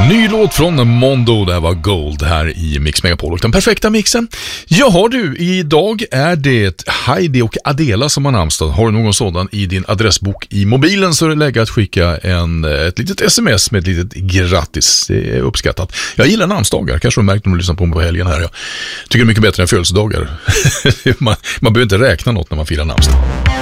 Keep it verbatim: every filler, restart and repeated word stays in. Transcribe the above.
Ny låt från Mondo, det här var Gold här i Mix Megapol och den perfekta mixen. Jaha du, idag är det Heidi och Adela som har namnsdag. Har du någon sådan i din adressbok i mobilen så är det läge att skicka en, ett litet sms med ett litet grattis. Det är uppskattat. Jag gillar namnsdagar, kanske du märkt när du lyssnar på mig på helgen här. Jag tycker det är mycket bättre än födelsedagar. man, man behöver inte räkna något när man firar namnsdag.